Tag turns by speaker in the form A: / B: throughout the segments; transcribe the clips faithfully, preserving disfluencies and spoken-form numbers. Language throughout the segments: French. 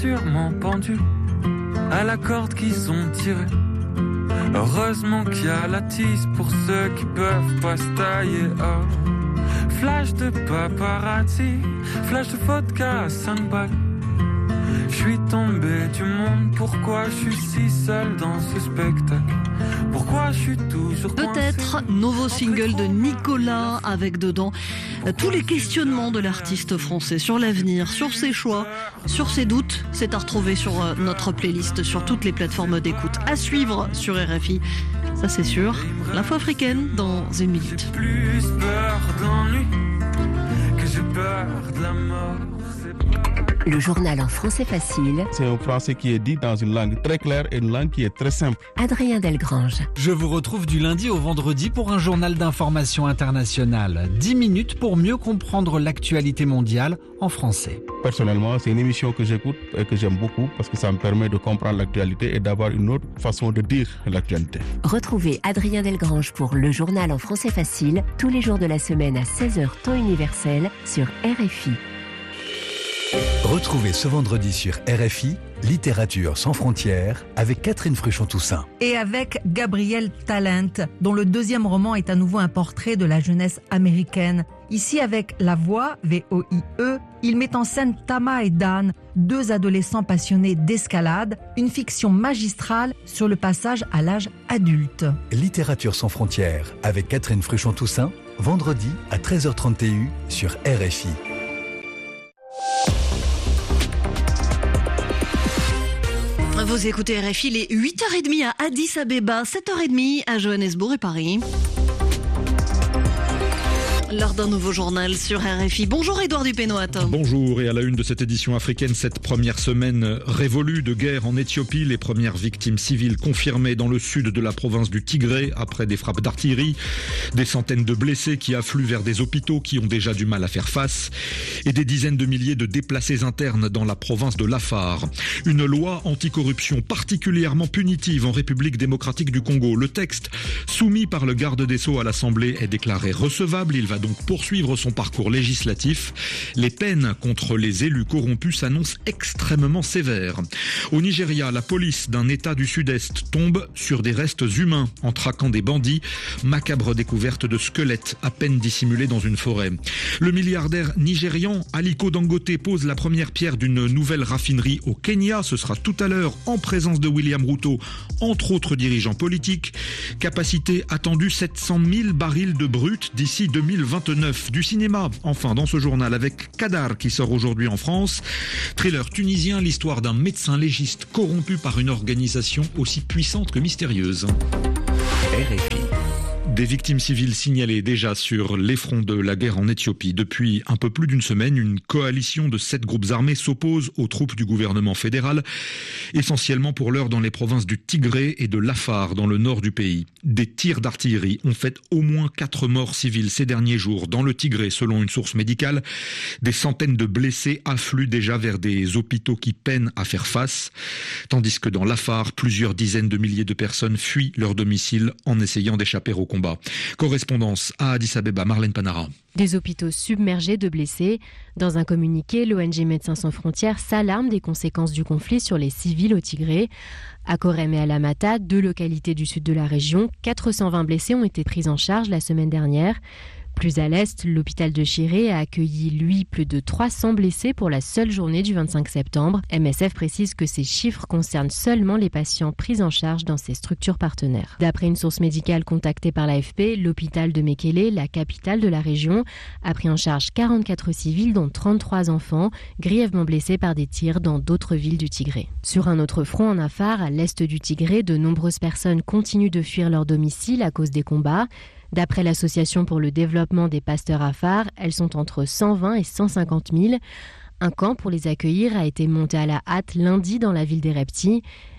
A: Sûrement pendu à la corde qu'ils ont tirée. Heureusement qu'il y a la tisse pour ceux qui peuvent pas se tailler. Oh. Flash de paparazzi, flash de vodka à cinq balles. Je suis tombé du monde, pourquoi je suis si seul dans ce spectacle? Pourquoi je suis toujours
B: Peut-être nouveau single de Nicolas avec dedans tous les questionnements de l'artiste français sur l'avenir, sur ses choix, sur ses doutes. C'est à retrouver sur notre playlist sur toutes les plateformes d'écoute. À suivre sur R F I, ça c'est sûr. L'info africaine dans une minute.
A: J'ai plus peur d'ennui que j'ai peur de la mort.
C: Le journal en français facile.
D: C'est un français qui est dit dans une langue très claire et une langue qui est très simple.
C: Adrien Delgrange.
E: Je vous retrouve du lundi au vendredi pour un journal d'information internationale. dix minutes pour mieux comprendre l'actualité mondiale en français.
D: Personnellement, c'est une émission que j'écoute et que j'aime beaucoup parce que ça me permet de comprendre l'actualité et d'avoir une autre façon de dire l'actualité.
C: Retrouvez Adrien Delgrange pour le journal en français facile tous les jours de la semaine à seize heures temps universel sur R F I.
F: Retrouvez ce vendredi sur R F I, Littérature sans frontières, avec Catherine Fruchon-Toussaint.
G: Et avec Gabriel Talent, dont le deuxième roman est à nouveau un portrait de la jeunesse américaine. Ici, avec La Voix, V O I E, il met en scène Tama et Dan, deux adolescents passionnés d'escalade, une fiction magistrale sur le passage à l'âge adulte.
F: Littérature sans frontières, avec Catherine Fruchon-Toussaint, vendredi à treize heures trente sur R F I.
B: Vous écoutez R F I, il est huit heures trente à Addis Abeba, sept heures trente à Johannesburg et Paris. L'heure d'un nouveau journal sur R F I. Bonjour Édouard Dupénoat.
H: Bonjour, et à la une de cette édition africaine, cette première semaine révolue de guerre en Éthiopie, les premières victimes civiles confirmées dans le sud de la province du Tigré après des frappes d'artillerie, des centaines de blessés qui affluent vers des hôpitaux qui ont déjà du mal à faire face, et des dizaines de milliers de déplacés internes dans la province de l'Afar. Une loi anticorruption particulièrement punitive en République démocratique du Congo. Le texte, soumis par le garde des Sceaux à l'Assemblée, est déclaré recevable. Il va donc poursuivre son parcours législatif. Les peines contre les élus corrompus s'annoncent extrêmement sévères. Au Nigeria, la police d'un État du Sud-Est tombe sur des restes humains en traquant des bandits. Macabre découverte de squelettes à peine dissimulés dans une forêt. Le milliardaire nigérian Aliko Dangote pose la première pierre d'une nouvelle raffinerie au Kenya. Ce sera tout à l'heure en présence de William Ruto, entre autres dirigeants politiques. Capacité attendue sept cent mille barils de brut d'ici deux mille vingt-neuf. Du cinéma, enfin, dans ce journal, avec Kadar qui sort aujourd'hui en France. Thriller tunisien, l'histoire d'un médecin légiste corrompu par une organisation aussi puissante que mystérieuse.
F: R F I.
H: Des victimes civiles signalées déjà sur les fronts de la guerre en Éthiopie. Depuis un peu plus d'une semaine, une coalition de sept groupes armés s'oppose aux troupes du gouvernement fédéral, essentiellement pour l'heure dans les provinces du Tigré et de l'Afar, dans le nord du pays. Des tirs d'artillerie ont fait au moins quatre morts civiles ces derniers jours. Dans le Tigré, selon une source médicale, des centaines de blessés affluent déjà vers des hôpitaux qui peinent à faire face, tandis que dans l'Afar, plusieurs dizaines de milliers de personnes fuient leur domicile en essayant d'échapper au combat. Correspondance à Addis Abeba, Marlène Panara.
I: Des hôpitaux submergés de blessés. Dans un communiqué, l'O N G Médecins sans frontières s'alarme des conséquences du conflit sur les civils au Tigré. À Korem et Alamata, deux localités du sud de la région, quatre cent vingt blessés ont été pris en charge la semaine dernière. Plus à l'est, l'hôpital de Chiré a accueilli, lui, plus de trois cents blessés pour la seule journée du vingt-cinq septembre. M S F précise que ces chiffres concernent seulement les patients pris en charge dans ces structures partenaires. D'après une source médicale contactée par l'A F P, l'hôpital de Mekele, la capitale de la région, a pris en charge quarante-quatre civils, dont trente-trois enfants, grièvement blessés par des tirs dans d'autres villes du Tigré. Sur un autre front, en Afar, à l'est du Tigré, de nombreuses personnes continuent de fuir leur domicile à cause des combats. D'après l'Association pour le développement des pasteurs Afar, elles sont entre cent vingt et cent cinquante mille. Un camp pour les accueillir a été monté à la hâte lundi dans la ville d'Erepti.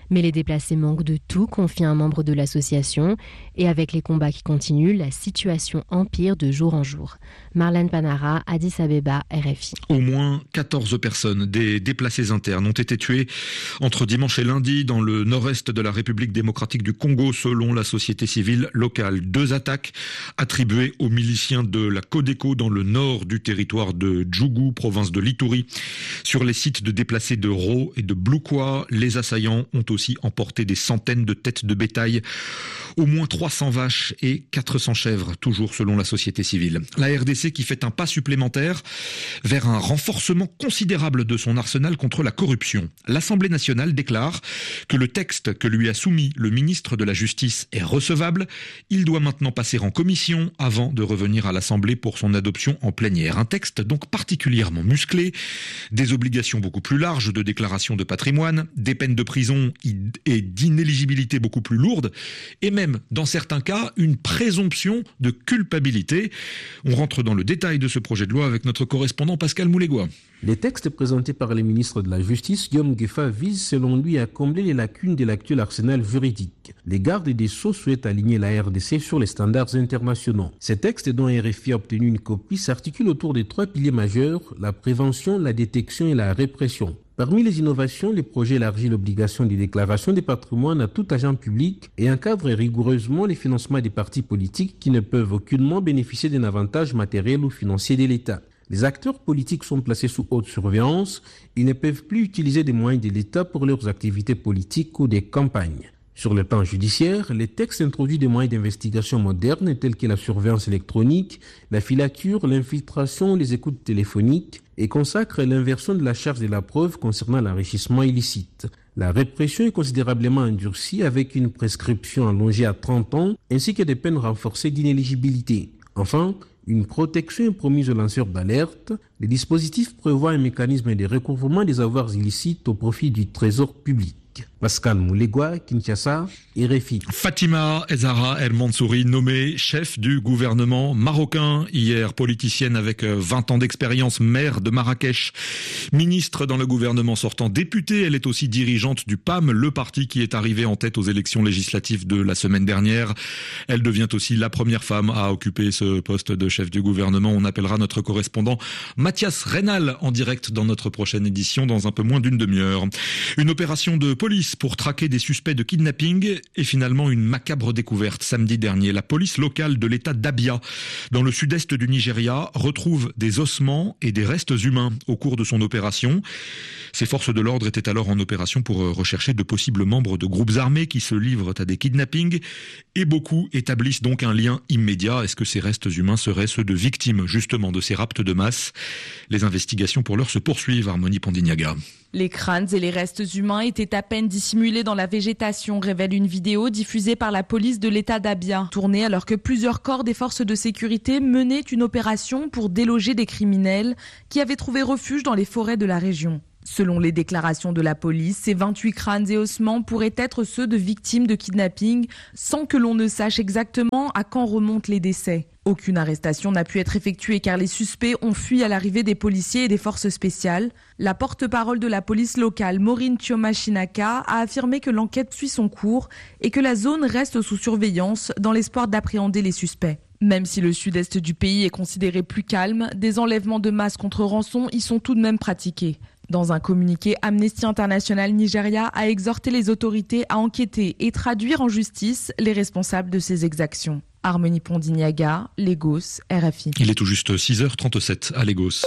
I: Mais les déplacés manquent de tout, confie un membre de l'association. Et avec les combats qui continuent, la situation empire de jour en jour. Marlène Panara, Addis Abeba, R F I.
H: Au moins quatorze personnes, des déplacés internes, ont été tuées entre dimanche et lundi dans le nord-est de la République démocratique du Congo, selon la société civile locale. Deux attaques attribuées aux miliciens de la Codeco dans le nord du territoire de Djougou, province de l'Ituri. Sur les sites de déplacés de Ro et de Bloukwa, les assaillants ont aussi emporté des centaines de têtes de bétail, au moins trois cents vaches et quatre cents chèvres, toujours selon la société civile. La R D C qui fait un pas supplémentaire vers un renforcement considérable de son arsenal contre la corruption. L'Assemblée nationale déclare que le texte que lui a soumis le ministre de la Justice est recevable. Il doit maintenant passer en commission avant de revenir à l'Assemblée pour son adoption en plénière. Un texte donc particulièrement musclé, des obligations beaucoup plus larges de déclaration de patrimoine, des peines de prison et d'inéligibilité beaucoup plus lourdes, et même, dans certains cas, une présomption de culpabilité. On rentre dans le détail de ce projet de loi avec notre correspondant Pascal Moulégois.
J: Les textes présentés par le ministre de la Justice, Guillaume Gueffa, visent selon lui à combler les lacunes de l'actuel arsenal juridique. Les gardes des Sceaux souhaitent aligner la R D C sur les standards internationaux. Ces textes, dont R F I a obtenu une copie, s'articulent autour des trois piliers majeurs: la prévention, la détection et la répression. Parmi les innovations, le projet élargit l'obligation de déclaration des patrimoines à tout agent public et encadre rigoureusement les financements des partis politiques qui ne peuvent aucunement bénéficier d'un avantage matériel ou financier de l'État. Les acteurs politiques sont placés sous haute surveillance. Ils ne peuvent plus utiliser des moyens de l'État pour leurs activités politiques ou des campagnes. Sur le plan judiciaire, les textes introduisent des moyens d'investigation modernes tels que la surveillance électronique, la filature, l'infiltration, les écoutes téléphoniques et consacrent l'inversion de la charge de la preuve concernant l'enrichissement illicite. La répression est considérablement endurcie avec une prescription allongée à trente ans ainsi que des peines renforcées d'inéligibilité. Enfin, une protection est promise aux lanceurs d'alerte. Le dispositif prévoit un mécanisme de recouvrement des avoirs illicites au profit du trésor public. Pascal Moulégois, Kinshasa, R F I.
H: Fatima Ezara El Mansouri, nommée chef du gouvernement marocain hier, politicienne avec vingt ans d'expérience, maire de Marrakech, ministre dans le gouvernement sortant, députée. Elle est aussi dirigeante du P A M, le parti qui est arrivé en tête aux élections législatives de la semaine dernière. Elle devient aussi la première femme à occuper ce poste de chef du gouvernement. On appellera notre correspondant Mathias Reynal en direct dans notre prochaine édition dans un peu moins d'une demi-heure. Une opération de police pour traquer des suspects de kidnapping et finalement une macabre découverte samedi dernier. La police locale de l'état d'Abia, dans le sud-est du Nigeria, retrouve des ossements et des restes humains au cours de son opération. Ces forces de l'ordre étaient alors en opération pour rechercher de possibles membres de groupes armés qui se livrent à des kidnappings et beaucoup établissent donc un lien immédiat. Est-ce que ces restes humains seraient ceux de victimes justement de ces rapts de masse? Les investigations pour l'heure se poursuivent, Harmonie Pandignaga.
K: Les crânes et les restes humains étaient à peine dissimulés dans la végétation, révèle une vidéo diffusée par la police de l'état d'Abia, tournée alors que plusieurs corps des forces de sécurité menaient une opération pour déloger des criminels qui avaient trouvé refuge dans les forêts de la région. Selon les déclarations de la police, ces vingt-huit crânes et ossements pourraient être ceux de victimes de kidnapping, sans que l'on ne sache exactement à quand remontent les décès. Aucune arrestation n'a pu être effectuée car les suspects ont fui à l'arrivée des policiers et des forces spéciales. La porte-parole de la police locale, Maureen Chioma-Shinaka, a affirmé que l'enquête suit son cours et que la zone reste sous surveillance dans l'espoir d'appréhender les suspects. Même si le sud-est du pays est considéré plus calme, des enlèvements de masse contre rançon y sont tout de même pratiqués. Dans un communiqué, Amnesty International Nigeria a exhorté les autorités à enquêter et traduire en justice les responsables de ces exactions. Harmonie Pandignaga, Lagos, R F I.
H: Il est tout juste six heures trente-sept à Lagos.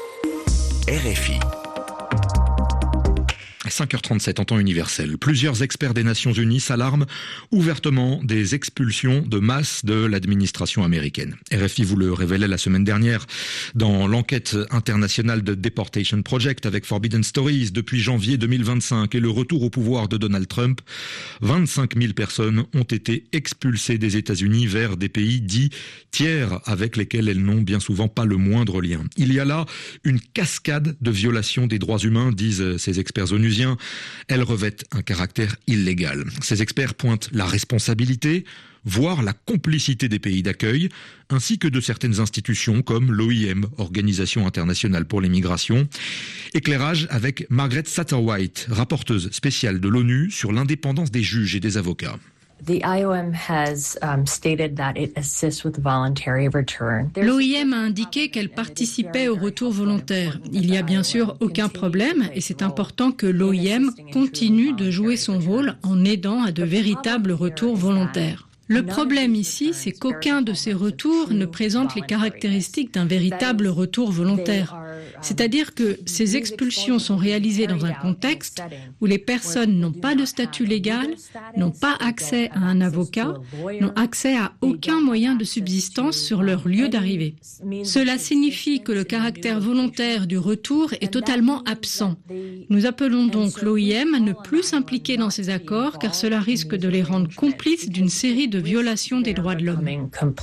L: R F I.
H: cinq heures trente-sept en temps universel. Plusieurs experts des Nations Unies s'alarment ouvertement des expulsions de masse de l'administration américaine. R F I vous le révélait la semaine dernière dans l'enquête internationale de Deportation Project avec Forbidden Stories. Depuis janvier deux mille vingt-cinq et le retour au pouvoir de Donald Trump, vingt-cinq mille personnes ont été expulsées des États-Unis vers des pays dits tiers avec lesquels elles n'ont bien souvent pas le moindre lien. Il y a là une cascade de violations des droits humains, disent ces experts onusiens. Elle revêt un caractère illégal. Ces experts pointent la responsabilité, voire la complicité des pays d'accueil, ainsi que de certaines institutions comme l'O I M, Organisation internationale pour les migrations. Éclairage avec Margaret Satterwhite, rapporteuse spéciale de l'ONU sur l'indépendance des juges et des avocats.
M: L'O I M a indiqué qu'elle participait au retour volontaire. Il n'y a bien sûr aucun problème et c'est important que l'O I M continue de jouer son rôle en aidant à de véritables retours volontaires. Le problème ici, c'est qu'aucun de ces retours ne présente les caractéristiques d'un véritable retour volontaire. C'est-à-dire que ces expulsions sont réalisées dans un contexte où les personnes n'ont pas de statut légal, n'ont pas accès à un avocat, n'ont accès à aucun moyen de subsistance sur leur lieu d'arrivée. Cela signifie que le caractère volontaire du retour est totalement absent. Nous appelons donc l'O I M à ne plus s'impliquer dans ces accords car cela risque de les rendre complices d'une série de violations des droits de l'homme.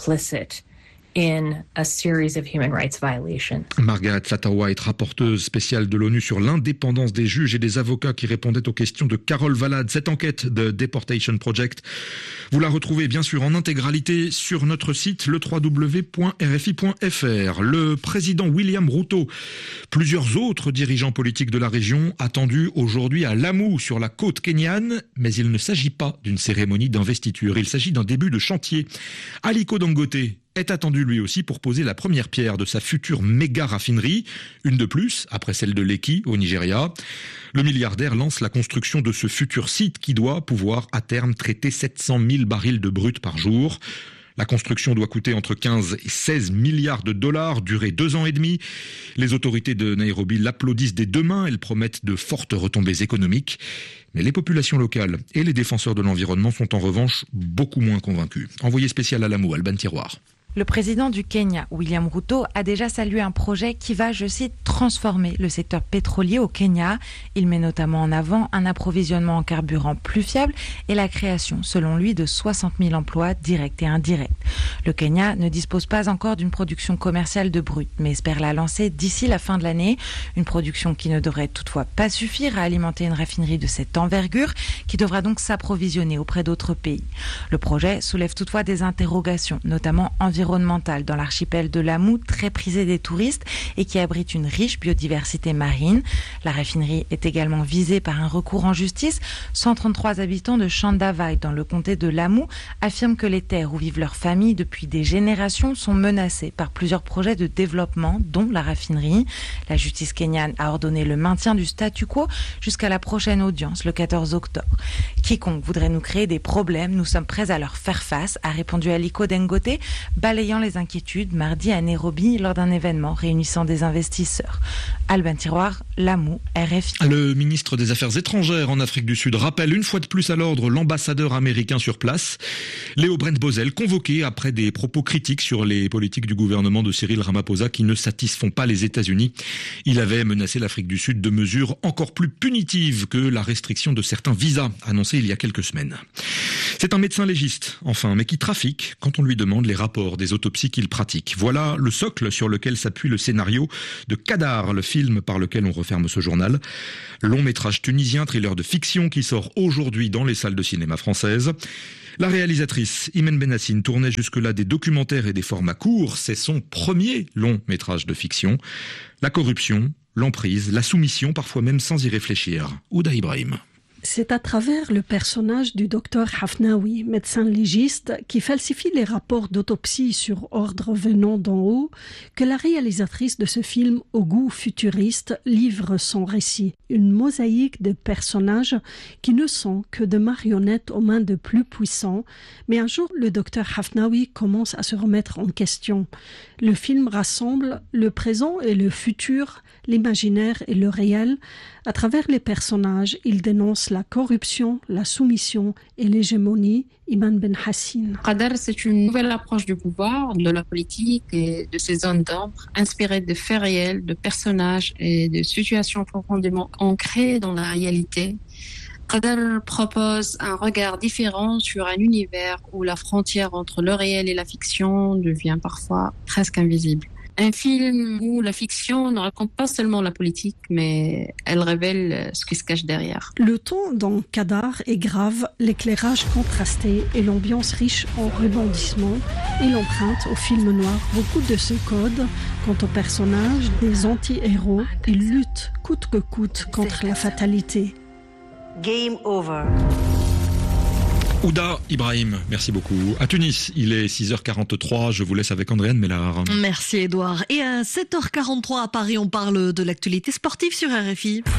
N: In a series of human rights violations.
H: Margaret Satterwhite, rapporteuse spéciale de l'ONU sur l'indépendance des juges et des avocats qui répondait aux questions de Carole Valade. Cette enquête de Deportation Project, vous la retrouvez bien sûr en intégralité sur notre site le w w w point r f i point f r. Le président William Ruto, plusieurs autres dirigeants politiques de la région attendus aujourd'hui à Lamu sur la côte kenyane, mais il ne s'agit pas d'une cérémonie d'investiture, il s'agit d'un début de chantier. Aliko Dangote est attendu lui aussi pour poser la première pierre de sa future méga raffinerie, une de plus après celle de Lekki au Nigeria. Le milliardaire lance la construction de ce futur site qui doit pouvoir à terme traiter sept cent mille barils de brut par jour. La construction doit coûter entre quinze et seize milliards de dollars, durer deux ans et demi. Les autorités de Nairobi l'applaudissent des deux mains, elles promettent de fortes retombées économiques. Mais les populations locales et les défenseurs de l'environnement sont en revanche beaucoup moins convaincus. Envoyé spécial à Lamu, Alban Tiroir.
O: Le président du Kenya, William Ruto, a déjà salué un projet qui va, je cite, transformer le secteur pétrolier au Kenya. Il met notamment en avant un approvisionnement en carburant plus fiable et la création, selon lui, de soixante mille emplois directs et indirects. Le Kenya ne dispose pas encore d'une production commerciale de brut, mais espère la lancer d'ici la fin de l'année. Une production qui ne devrait toutefois pas suffire à alimenter une raffinerie de cette envergure, qui devra donc s'approvisionner auprès d'autres pays. Le projet soulève toutefois des interrogations, notamment environnementales. environnementale dans l'archipel de Lamu, très prisé des touristes et qui abrite une riche biodiversité marine. La raffinerie est également visée par un recours en justice. cent trente-trois habitants de Chandavai, dans le comté de Lamu, affirment que les terres où vivent leurs familles depuis des générations sont menacées par plusieurs projets de développement, dont la raffinerie. La justice kenyane a ordonné le maintien du statu quo jusqu'à la prochaine audience, le quatorze octobre. Quiconque voudrait nous créer des problèmes, nous sommes prêts à leur faire face, a répondu Aliko Dangote, balayant les inquiétudes mardi à Nairobi lors d'un événement réunissant des investisseurs. Alban Tiroir, Lamu, R F I.
H: Le ministre des Affaires étrangères en Afrique du Sud rappelle une fois de plus à l'ordre l'ambassadeur américain sur place, Léo Brent-Bozell, convoqué après des propos critiques sur les politiques du gouvernement de Cyril Ramaphosa qui ne satisfont pas les États-Unis. Il avait menacé l'Afrique du Sud de mesures encore plus punitives que la restriction de certains visas annoncée il y a quelques semaines. C'est un médecin légiste, enfin, mais qui trafique quand on lui demande les rapports des autopsies qu'il pratique. Voilà le socle sur lequel s'appuie le scénario de Kadar, le film par lequel on referme ce journal. Long métrage tunisien, thriller de fiction qui sort aujourd'hui dans les salles de cinéma françaises. La réalisatrice Imen Benassine tournait jusque-là des documentaires et des formats courts. C'est son premier long métrage de fiction. La corruption, l'emprise, la soumission, parfois même sans y réfléchir. Ouda Ibrahim.
P: C'est à travers le personnage du docteur Hafnaoui, médecin légiste, qui falsifie les rapports d'autopsie sur ordre venant d'en haut, que la réalisatrice de ce film au goût futuriste livre son récit. Une mosaïque de personnages qui ne sont que de marionnettes aux mains de plus puissants. Mais un jour, le docteur Hafnaoui commence à se remettre en question. Le film rassemble le présent et le futur, l'imaginaire et le réel. À travers les personnages, il dénonce la corruption, la soumission et l'hégémonie. Iman Ben Hassin.
Q: Kadar, c'est une nouvelle approche du pouvoir, de la politique et de ces zones d'ombre, inspirée de faits réels, de personnages et de situations profondément ancrées dans la réalité. Kadar propose un regard différent sur un univers où la frontière entre le réel et la fiction devient parfois presque invisible. Un film où la fiction ne raconte pas seulement la politique, mais elle révèle ce qui se cache derrière.
P: Le ton dans Kadar est grave, l'éclairage contrasté et l'ambiance riche en rebondissements. Il emprunte au film noir beaucoup de ses codes. Quant aux personnages, des anti-héros, ils luttent coûte que coûte contre la fatalité.
R: Game over.
H: Ouda Ibrahim, merci beaucoup. À Tunis, il est six heures quarante-trois, je vous laisse avec Andréane Mélard.
B: Merci Edouard. Et à sept heures quarante-trois à Paris, on parle de l'actualité sportive sur R F I.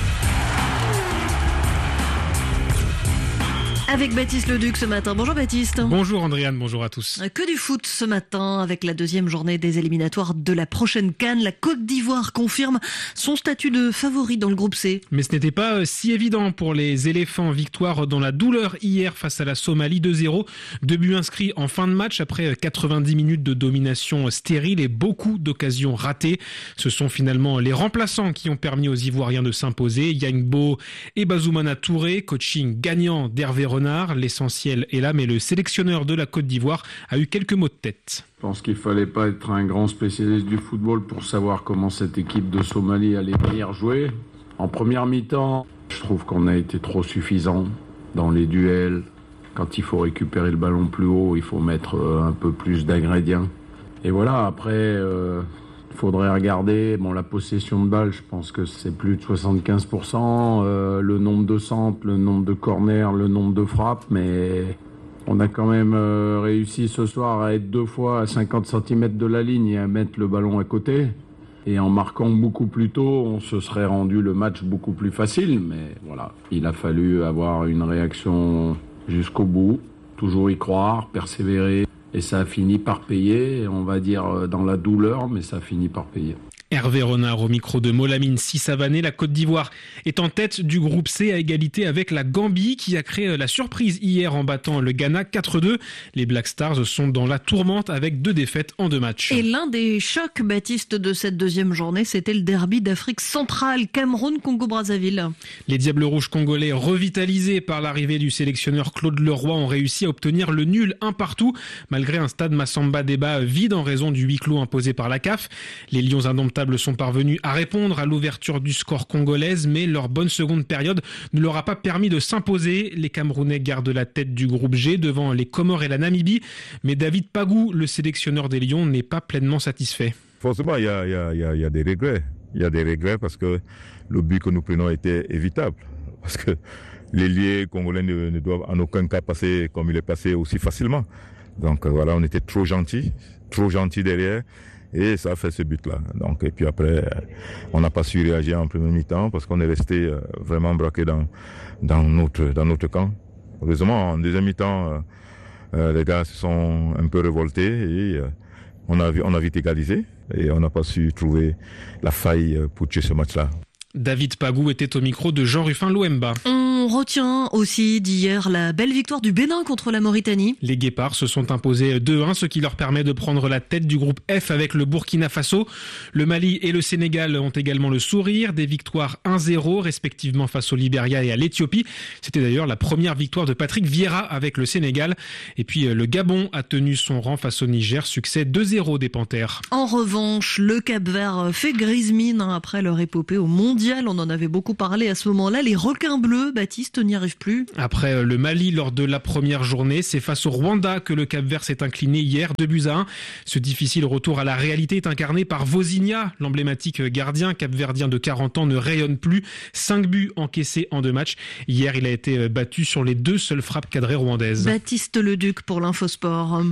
B: Avec Baptiste Leduc ce matin. Bonjour Baptiste.
S: Bonjour Andréane, bonjour à tous.
B: Que du foot ce matin avec la deuxième journée des éliminatoires de la prochaine CAN. La Côte d'Ivoire confirme son statut de favori dans le groupe C.
S: Mais ce n'était pas si évident pour les éléphants. Victoire dans la douleur hier face à la Somalie deux zéro. Deux buts inscrits en fin de match après quatre-vingt-dix minutes de domination stérile et beaucoup d'occasions ratées. Ce sont finalement les remplaçants qui ont permis aux Ivoiriens de s'imposer. Yangbo et Bazoumana Touré, coaching gagnant d'Hervé Renard. L'essentiel est là, mais le sélectionneur de la Côte d'Ivoire a eu quelques mots de tête.
T: Je pense qu'il ne fallait pas être un grand spécialiste du football pour savoir comment cette équipe de Somalie allait venir jouer. En première mi-temps, je trouve qu'on a été trop suffisant dans les duels. Quand il faut récupérer le ballon plus haut, il faut mettre un peu plus d'ingrédients. Et voilà, après... Euh Il faudrait regarder bon, la possession de balle, je pense que c'est plus de soixante-quinze pour cent, euh, le nombre de centres, le nombre de corners, le nombre de frappes, mais on a quand même euh, réussi ce soir à être deux fois à cinquante centimètres de la ligne et à mettre le ballon à côté. Et en marquant beaucoup plus tôt, on se serait rendu le match beaucoup plus facile, mais voilà, il a fallu avoir une réaction jusqu'au bout, toujours y croire, persévérer. Et ça a fini par payer, on va dire dans la douleur, mais ça a fini par payer.
S: Hervé Renard au micro de Molamine Sissavané. La Côte d'Ivoire est en tête du groupe C à égalité avec la Gambie qui a créé la surprise hier en battant le Ghana quatre deux. Les Black Stars sont dans la tourmente avec deux défaites en deux matchs.
B: Et l'un des chocs, Baptiste, de cette deuxième journée, c'était le derby d'Afrique centrale, Cameroun-Congo-Brazzaville.
S: Les Diables Rouges congolais, revitalisés par l'arrivée du sélectionneur Claude Leroy, ont réussi à obtenir le nul un partout, malgré un stade Massamba Débat vide en raison du huis clos imposé par la C A F. Les Lions indomptables sont parvenus à répondre à l'ouverture du score congolaise, mais leur bonne seconde période ne leur a pas permis de s'imposer. Les Camerounais gardent la tête du groupe G devant les Comores et la Namibie, mais David Pagou, le sélectionneur des Lions, n'est pas pleinement satisfait.
U: Forcément, il y a, il y a, il y a, il y a des regrets. Il y a des regrets parce que le but que nous prenons était évitable. Parce que les liés congolais ne, ne doivent en aucun cas passer comme il est passé aussi facilement. Donc voilà, on était trop gentils, trop gentils derrière. Et ça a fait ce but-là. Donc, et puis après, on n'a pas su réagir en première mi-temps parce qu'on est resté vraiment braqué dans, dans, notre, dans notre camp. Heureusement, en deuxième mi-temps, euh, les gars se sont un peu révoltés et euh, on, a, on a vite égalisé. Et on n'a pas su trouver la faille pour tuer ce match-là.
S: David Pagou était au micro de Jean Ruffin Louemba.
B: On retient aussi d'hier la belle victoire du Bénin contre la Mauritanie.
S: Les Guépards se sont imposés deux un, ce qui leur permet de prendre la tête du groupe F avec le Burkina Faso. Le Mali et le Sénégal ont également le sourire, des victoires un zéro respectivement face au Libéria et à l'Éthiopie. C'était d'ailleurs la première victoire de Patrick Vieira avec le Sénégal. Et puis le Gabon a tenu son rang face au Niger, succès deux zéro des Panthères.
B: En revanche, le Cap-Vert fait grise mine après leur épopée au Mondial. On en avait beaucoup parlé à ce moment-là. Les requins bleus, Baptiste, n'y arrivent plus.
S: Après le Mali lors de la première journée, c'est face au Rwanda que le Cap-Vert s'est incliné hier, deux buts à un. Ce difficile retour à la réalité est incarné par Vozinha, l'emblématique gardien capverdien de quarante ans ne rayonne plus. cinq buts encaissés en deux matchs. Hier, il a été battu sur les deux seules frappes cadrées rwandaises.
B: Baptiste Leduc pour l'Infosport.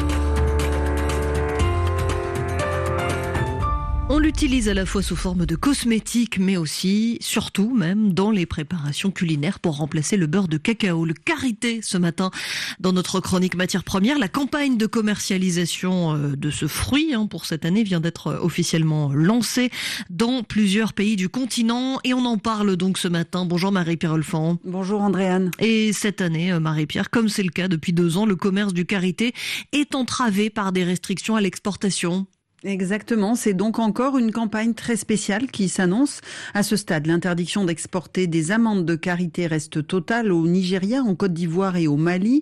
B: On l'utilise à la fois sous forme de cosmétique, mais aussi, surtout même, dans les préparations culinaires pour remplacer le beurre de cacao. Le karité, ce matin, dans notre chronique matières premières, la campagne de commercialisation de ce fruit hein, pour cette année vient d'être officiellement lancée dans plusieurs pays du continent et on en parle donc ce matin. Bonjour Marie-Pierre Olfan.
V: Bonjour Andréane.
B: Et cette année, Marie-Pierre, comme c'est le cas depuis deux ans, le commerce du karité est entravé par des restrictions à l'exportation.
V: Exactement, c'est donc encore une campagne très spéciale qui s'annonce. À ce stade, l'interdiction d'exporter des amandes de karité reste totale au Nigeria, en Côte d'Ivoire et au Mali.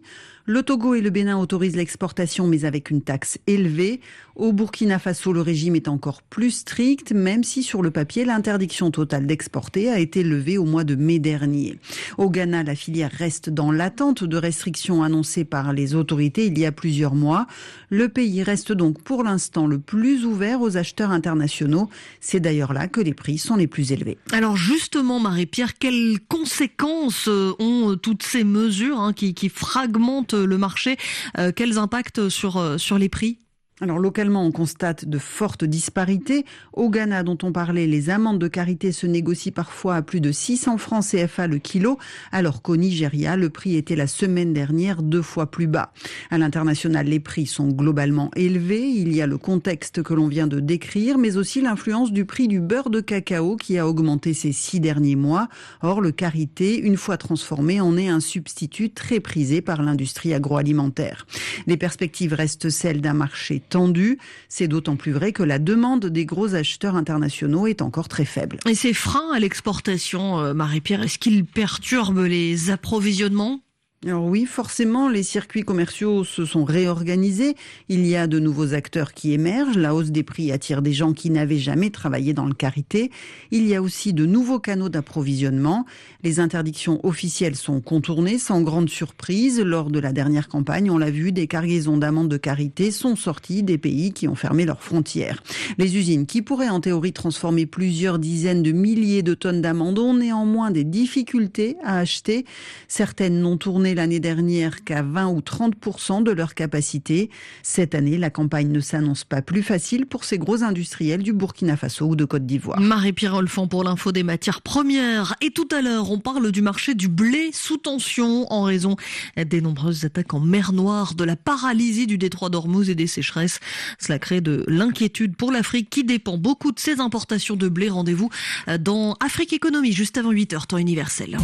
V: Le Togo et le Bénin autorisent l'exportation, mais avec une taxe élevée. Au Burkina Faso, le régime est encore plus strict, même si sur le papier, l'interdiction totale d'exporter a été levée au mois de mai dernier. Au Ghana, la filière reste dans l'attente de restrictions annoncées par les autorités il y a plusieurs mois. Le pays reste donc pour l'instant le plus ouvert aux acheteurs internationaux. C'est d'ailleurs là que les prix sont les plus élevés.
B: Alors justement, Marie-Pierre, quelles conséquences ont toutes ces mesures hein, qui, qui fragmentent le marché? euh, Quels impacts sur, sur les prix?
V: Alors localement, on constate de fortes disparités. Au Ghana, dont on parlait, les amandes de karité se négocient parfois à plus de six cents francs C F A le kilo, alors qu'au Nigeria, le prix était la semaine dernière deux fois plus bas. À l'international, les prix sont globalement élevés. Il y a le contexte que l'on vient de décrire, mais aussi l'influence du prix du beurre de cacao qui a augmenté ces six derniers mois. Or, le karité, une fois transformé, en est un substitut très prisé par l'industrie agroalimentaire. Les perspectives restent celles d'un marché tendu. C'est d'autant plus vrai que la demande des gros acheteurs internationaux est encore très faible.
B: Et ces freins à l'exportation, Marie-Pierre, est-ce qu'ils perturbent les approvisionnements ?
V: Alors oui, forcément, les circuits commerciaux se sont réorganisés. Il y a de nouveaux acteurs qui émergent. La hausse des prix attire des gens qui n'avaient jamais travaillé dans le karité. Il y a aussi de nouveaux canaux d'approvisionnement. Les interdictions officielles sont contournées sans grande surprise. Lors de la dernière campagne, on l'a vu, des cargaisons d'amandes de karité sont sorties des pays qui ont fermé leurs frontières. Les usines qui pourraient en théorie transformer plusieurs dizaines de milliers de tonnes d'amandes ont néanmoins des difficultés à acheter. Certaines n'ont tourné l'année dernière qu'à vingt ou trente pour cent de leur capacité. Cette année, la campagne ne s'annonce pas plus facile pour ces gros industriels du Burkina Faso ou de Côte d'Ivoire.
B: Marie-Pierre Olfan pour l'info des matières premières. Et tout à l'heure, on parle du marché du blé sous tension en raison des nombreuses attaques en mer Noire, de la paralysie du détroit d'Ormuz et des sécheresses. Cela crée de l'inquiétude pour l'Afrique qui dépend beaucoup de ses importations de blé. Rendez-vous dans Afrique Économie juste avant huit heures, temps universel.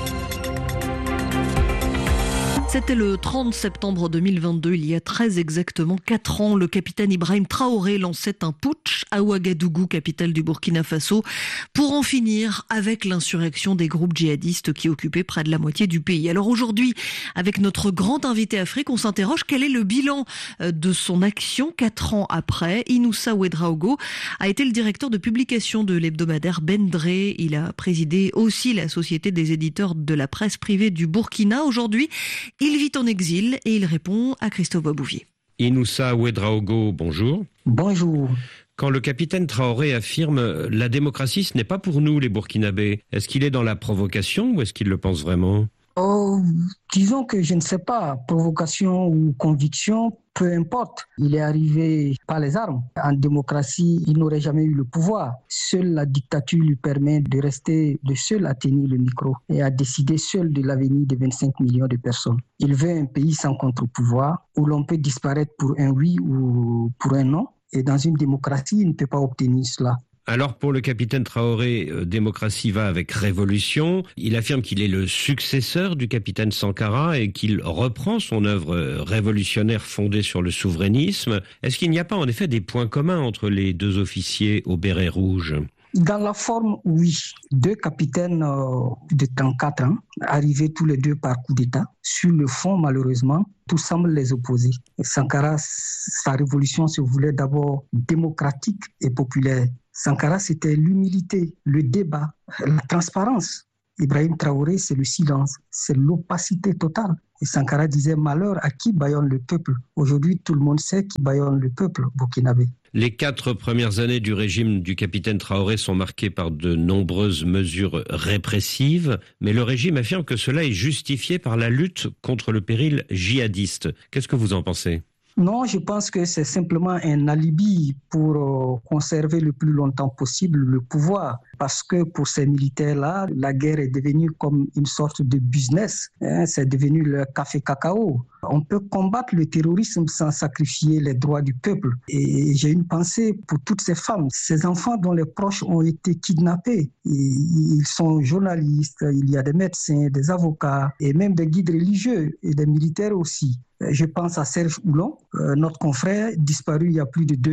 B: C'était le trente septembre deux mille vingt-deux, il y a très exactement quatre ans. Le capitaine Ibrahim Traoré lançait un putsch à Ouagadougou, capitale du Burkina Faso, pour en finir avec l'insurrection des groupes djihadistes qui occupaient près de la moitié du pays. Alors aujourd'hui, avec notre grand invité Afrique, on s'interroge quel est le bilan de son action quatre ans après. Inoussa Ouedraogo a été le directeur de publication de l'hebdomadaire Bendré. Il a présidé aussi la Société des éditeurs de la presse privée du Burkina. Aujourd'hui, il vit en exil et il répond à Christophe Boisbouvier.
A: Inoussa Ouedraogo, bonjour.
E: Bonjour.
A: Quand le capitaine Traoré affirme « la démocratie, ce n'est pas pour nous les Burkinabés », est-ce qu'il est dans la provocation ou est-ce qu'il le pense vraiment ?
E: Oh, disons que je ne sais pas, provocation ou conviction, peu importe. Il est arrivé par les armes. En démocratie, il n'aurait jamais eu le pouvoir. Seule la dictature lui permet de rester le seul à tenir le micro et à décider seul de l'avenir de vingt-cinq millions de personnes. Il veut un pays sans contre-pouvoir où l'on peut disparaître pour un oui ou pour un non. Et dans une démocratie, il ne peut pas obtenir cela.
A: Alors pour le capitaine Traoré, euh, démocratie va avec révolution. Il affirme qu'il est le successeur du capitaine Sankara et qu'il reprend son œuvre euh, révolutionnaire fondée sur le souverainisme. Est-ce qu'il n'y a pas en effet des points communs entre les deux officiers au béret rouge ?
E: Dans la forme, oui. Deux capitaines euh, de trente-quatre ans, arrivés tous les deux par coup d'État. Sur le fond, malheureusement, tout semble les opposer. Sankara, sa révolution se voulait d'abord démocratique et populaire. Sankara, c'était l'humilité, le débat, la transparence. Ibrahim Traoré, c'est le silence, c'est l'opacité totale. Et Sankara disait malheur à qui bâillonne le peuple. Aujourd'hui, tout le monde sait qui bâillonne le peuple burkinabé.
A: Les quatre premières années du régime du capitaine Traoré sont marquées par de nombreuses mesures répressives, mais le régime affirme que cela est justifié par la lutte contre le péril djihadiste. Qu'est-ce que vous en pensez ?
E: Non, je pense que c'est simplement un alibi pour euh, conserver le plus longtemps possible le pouvoir. Parce que pour ces militaires-là, la guerre est devenue comme une sorte de business. Hein, c'est devenu le café cacao. On peut combattre le terrorisme sans sacrifier les droits du peuple. Et j'ai une pensée pour toutes ces femmes, ces enfants dont les proches ont été kidnappés. Et ils sont journalistes, il y a des médecins, des avocats et même des guides religieux et des militaires aussi. Je pense à Serge Oulon, euh, notre confrère disparu il y a plus de deux ans.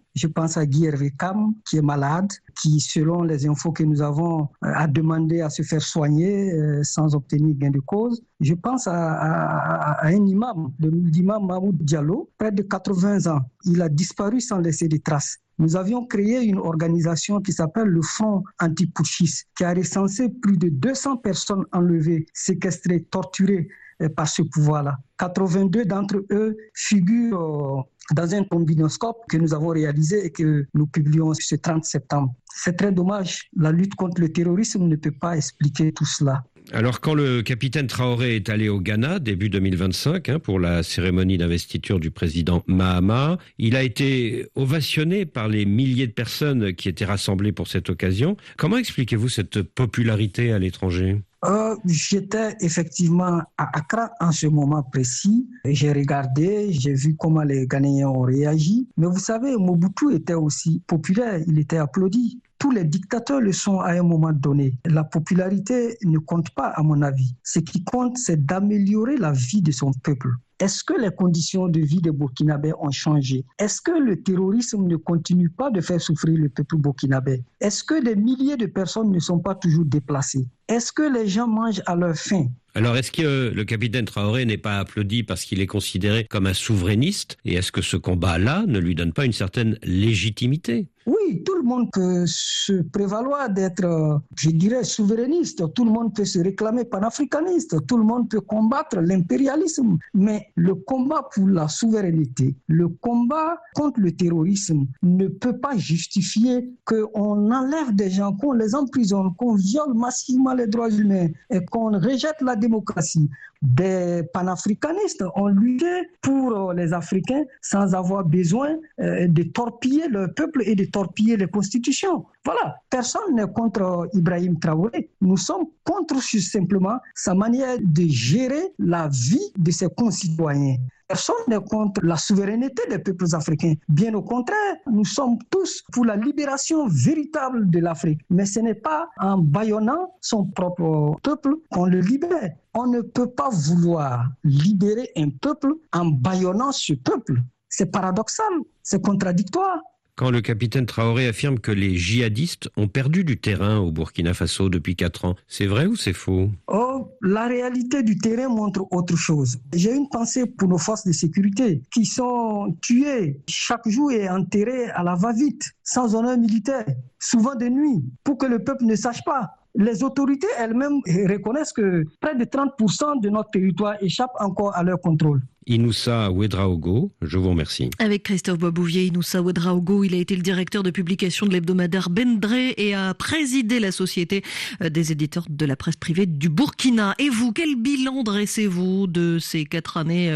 E: Je pense à Guy Hervé Kam, qui est malade, qui, selon les infos que nous avons, a demandé à se faire soigner euh, sans obtenir gain de cause. Je pense à, à, à un imam, l'imam Mahmoud Diallo, près de quatre-vingts ans. Il a disparu sans laisser de traces. Nous avions créé une organisation qui s'appelle le Front Anti-Putschiste, qui a recensé plus de deux cents personnes enlevées, séquestrées, torturées euh, par ce pouvoir-là. quatre-vingt-deux d'entre eux figurent euh, dans un combinoscope que nous avons réalisé et que nous publions ce trente septembre. C'est très dommage. La lutte contre le terrorisme ne peut pas expliquer tout cela.
A: Alors, quand le capitaine Traoré est allé au Ghana, début deux mille vingt-cinq, hein, pour la cérémonie d'investiture du président Mahama, il a été ovationné par les milliers de personnes qui étaient rassemblées pour cette occasion. Comment expliquez-vous cette popularité à l'étranger ?
E: Euh, j'étais effectivement à Accra en ce moment précis. J'ai regardé, j'ai vu comment les Ghanéens ont réagi. Mais vous savez, Mobutu était aussi populaire, il était applaudi. Tous les dictateurs le sont à un moment donné. La popularité ne compte pas, à mon avis. Ce qui compte, c'est d'améliorer la vie de son peuple. Est-ce que les conditions de vie des Burkinabés ont changé? Est-ce que le terrorisme ne continue pas de faire souffrir le peuple burkinabé? Est-ce que des milliers de personnes ne sont pas toujours déplacées? Est-ce que les gens mangent à leur faim?
A: Alors, est-ce que le capitaine Traoré n'est pas applaudi parce qu'il est considéré comme un souverainiste? Et est-ce que ce combat-là ne lui donne pas une certaine légitimité?
E: Oui, tout le monde peut se prévaloir d'être, je dirais, souverainiste. Tout le monde peut se réclamer panafricaniste. Tout le monde peut combattre l'impérialisme. Mais le combat pour la souveraineté, le combat contre le terrorisme ne peut pas justifier qu'on enlève des gens, qu'on les emprisonne, qu'on viole massivement les droits humains et qu'on rejette la démocratie. Des panafricanistes ont lutté pour les Africains sans avoir besoin de torpiller leur peuple et de torpiller les constitutions. Voilà, personne n'est contre Ibrahim Traoré. Nous sommes contre simplement sa manière de gérer la vie de ses concitoyens. Personne n'est contre la souveraineté des peuples africains. Bien au contraire, nous sommes tous pour la libération véritable de l'Afrique. Mais ce n'est pas en bâillonnant son propre peuple qu'on le libère. On ne peut pas vouloir libérer un peuple en bâillonnant ce peuple. C'est paradoxal, c'est contradictoire.
A: Quand le capitaine Traoré affirme que les djihadistes ont perdu du terrain au Burkina Faso depuis quatre ans, c'est vrai ou c'est faux?
E: Oh, la réalité du terrain montre autre chose. J'ai une pensée pour nos forces de sécurité qui sont tuées chaque jour et enterrées à la va-vite, sans honneur militaire, souvent de nuit, pour que le peuple ne sache pas. Les autorités elles-mêmes reconnaissent que près de trente pour cent de notre territoire échappe encore à leur contrôle.
A: Inoussa Ouedraogo, je vous remercie.
B: Avec Christophe Boisbouvier, Inoussa Ouedraogo, il a été le directeur de publication de l'hebdomadaire Bendré et a présidé la société des éditeurs de la presse privée du Burkina. Et vous, quel bilan dressez-vous de ces quatre années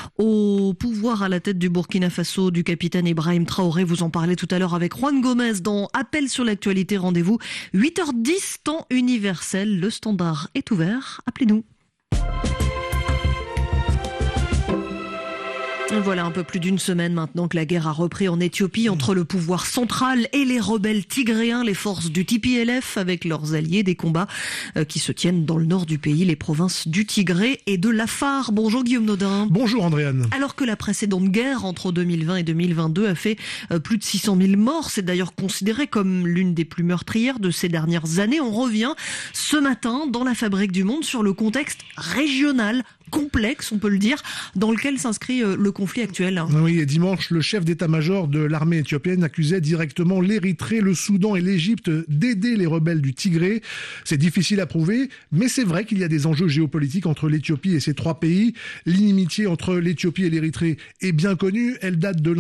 B: au pouvoir à la tête du Burkina Faso du capitaine Ibrahim Traoré? Vous en parlez tout à l'heure avec Juan Gomez dans Appel sur l'actualité. Rendez-vous huit heures dix, temps universel. Le standard est ouvert. Appelez-nous. Voilà un peu plus d'une semaine maintenant que la guerre a repris en Éthiopie entre le pouvoir central et les rebelles tigréens, les forces du T P L F avec leurs alliés, des combats qui se tiennent dans le nord du pays, les provinces du Tigré et de l'Afar. Bonjour Guillaume Nodin.
C: Bonjour Andréane.
B: Alors que la précédente guerre entre deux mille vingt et deux mille vingt-deux a fait plus de six cent mille morts, c'est d'ailleurs considéré comme l'une des plus meurtrières de ces dernières années. On revient ce matin dans la Fabrique du Monde sur le contexte régional complexe, on peut le dire, dans lequel s'inscrit le conflit actuel.
C: Oui, et dimanche, le chef d'état-major de l'armée éthiopienne accusait directement l'Érythrée, le Soudan et l'Égypte d'aider les rebelles du Tigré. C'est difficile à prouver, mais c'est vrai qu'il y a des enjeux géopolitiques entre l'Éthiopie et ces trois pays. L'inimitié entre l'Éthiopie et l'Érythrée est bien connue, elle date de